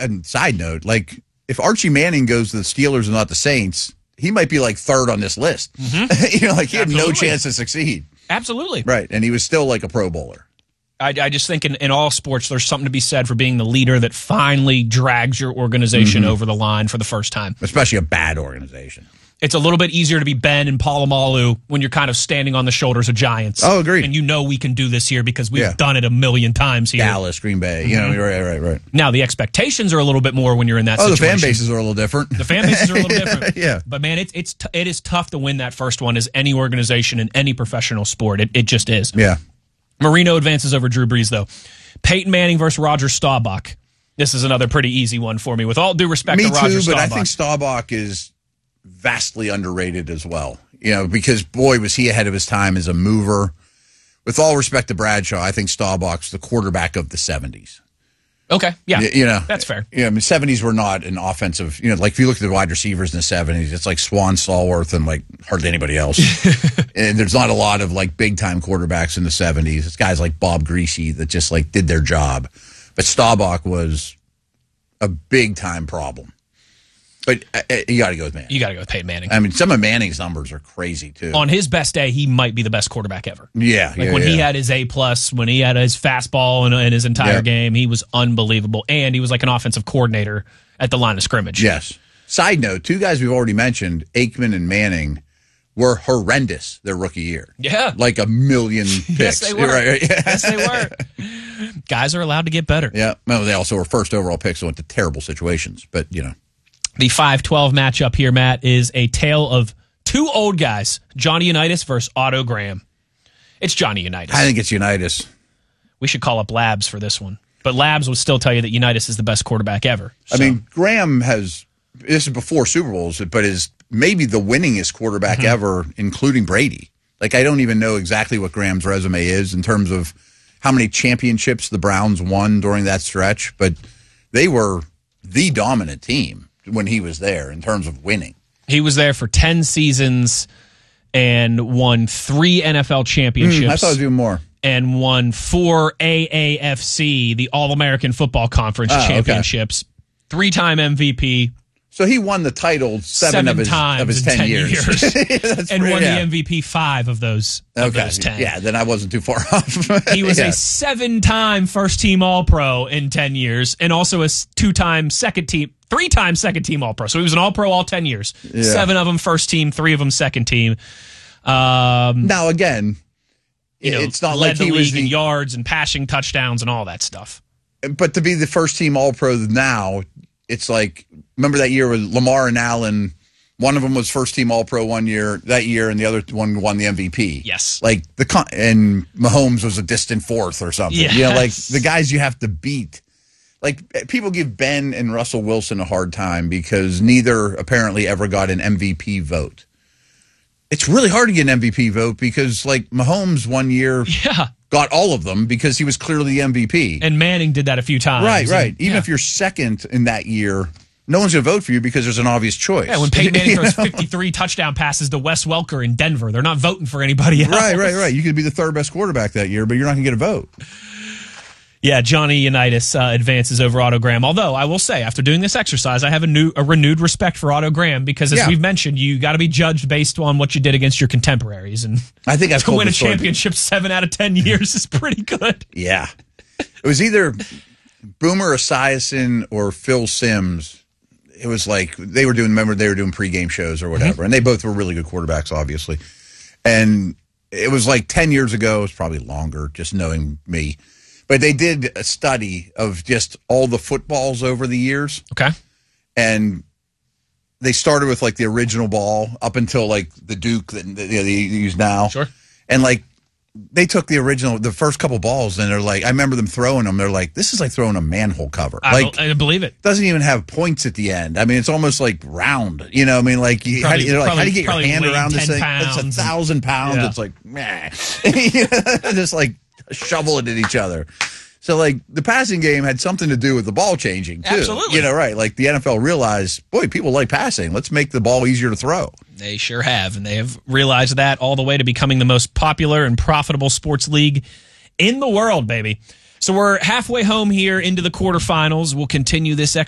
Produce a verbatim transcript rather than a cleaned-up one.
and side note, like if Archie Manning goes to the Steelers and not the Saints, he might be like third on this list. Mm-hmm. you know, like he Absolutely. had no chance to succeed. Absolutely. Right. And he was still like a Pro Bowler. I, I just think in, in all sports, there's something to be said for being the leader that finally drags your organization mm-hmm. over the line for the first time. Especially a bad organization. It's a little bit easier to be Ben and Polamalu when you're kind of standing on the shoulders of giants. Oh, agreed. And you know we can do this here because we've yeah. done it a million times here. Dallas, Green Bay. Mm-hmm. You know, right, right, right. Now, the expectations are a little bit more when you're in that oh, situation. Oh, the fan bases are a little different. The fan bases are a little different. yeah. But, man, it's, it's t- it is tough to win that first one as any organization in any professional sport. It, it just is. Yeah. Marino advances over Drew Brees, though. Peyton Manning versus Roger Staubach. This is another pretty easy one for me. With all due respect me to Roger too, Staubach. but I think Staubach is vastly underrated as well. You know, because, boy, was he ahead of his time as a mover. With all respect to Bradshaw, I think Staubach's the quarterback of the seventies. Okay, yeah. You, you know, that's fair. Yeah, you know, I mean, seventies were not an offensive, you know, like if you look at the wide receivers in the seventies, it's like Swan Stallworth and like hardly anybody else. And there's not a lot of like big time quarterbacks in the seventies. It's guys like Bob Greasy that just like did their job. But Staubach was a big time problem. But uh, you got to go with Manning. You got to go with Peyton Manning. I mean, some of Manning's numbers are crazy, too. On his best day, he might be the best quarterback ever. Yeah. Like yeah, when yeah. he had his A-plus, when he had his fastball in, in his entire yeah. game, he was unbelievable. And he was like an offensive coordinator at the line of scrimmage. Yes. Side note, two guys we've already mentioned, Aikman and Manning, were horrendous their rookie year. Yeah. Like a million picks. Yes, they were. Right, right. Yeah. Yes, they were. Guys are allowed to get better. Yeah. Well, they also were first overall picks and went to terrible situations. But, you know. The five twelve matchup here, Matt, is a tale of two old guys, Johnny Unitas versus Otto Graham. It's Johnny Unitas. I think it's Unitas. We should call up Labs for this one. But Labs would still tell you that Unitas is the best quarterback ever. So. I mean, Graham has, this is before Super Bowls, but is maybe the winningest quarterback mm-hmm. ever, including Brady. Like, I don't even know exactly what Graham's resume is in terms of how many championships the Browns won during that stretch, but they were the dominant team when he was there in terms of winning. He was there for ten seasons and won three N F L championships. Mm, I thought it was even more. And won four A A F C, the All-American Football Conference oh, championships. Okay. Three-time M V P. So he won the title seven, seven of his, times of his in ten, ten years. years. and pretty, won yeah. the M V P five of those, okay. of those ten. Yeah, then I wasn't too far off. He was yeah. a seven-time first-team All-Pro in ten years and also a two-time second-team, three-time second-team All-Pro. So he was an All-Pro all ten years. Yeah. Seven of them first-team, three of them second-team. Um, now, again, you know, it's not led like the he league was in the, yards and passing touchdowns and all that stuff. But to be the first-team All-Pro now, it's like, remember that year with Lamar and Allen, one of them was first-team All-Pro one year, that year, and the other one won the M V P. Yes. Like, the con- and Mahomes was a distant fourth or something. Yes. You know, like, the guys you have to beat. Like, people give Ben and Russell Wilson a hard time because neither apparently ever got an M V P vote. It's really hard to get an M V P vote because, like, Mahomes one year yeah. got all of them because he was clearly the M V P. And Manning did that a few times. Right, right. And, Even yeah. if you're second in that year, no one's going to vote for you because there's an obvious choice. Yeah, when Peyton Manning throws fifty-three touchdown passes to Wes Welker in Denver, they're not voting for anybody else. Right, right, right. You could be the third best quarterback that year, but you're not going to get a vote. Yeah, Johnny Unitas uh, advances over Otto Graham. Although, I will say, after doing this exercise, I have a new, a renewed respect for Otto Graham because, as yeah. we've mentioned, you got to be judged based on what you did against your contemporaries. And I think I've to win a championship seven out of ten years is pretty good. Yeah. It was either Boomer Esiason or Phil Simms. It was like they were doing, remember, they were doing pregame shows or whatever. Mm-hmm. And they both were really good quarterbacks, obviously. And it was like ten years ago. It's probably longer, just knowing me. But they did a study of just all the footballs over the years. Okay. And they started with, like, the original ball up until, like, the Duke that you know, they use now. Sure. And, like, they took the original, the first couple balls, and they're like, I remember them throwing them. They're like, this is like throwing a manhole cover. I, like, I believe it. Doesn't even have points at the end. I mean, it's almost like round. You know, I mean, like, you, probably, how, do you, like probably, how do you get your hand around this thing? Pounds It's a thousand pounds. Yeah. It's like, meh. Just like shoveling at each other. So, like, the passing game had something to do with the ball changing, too. Absolutely. You know, right. Like, the N F L realized, boy, people like passing. Let's make the ball easier to throw. They sure have, and they have realized that all the way to becoming the most popular and profitable sports league in the world, baby. So we're halfway home here into the quarterfinals. We'll continue this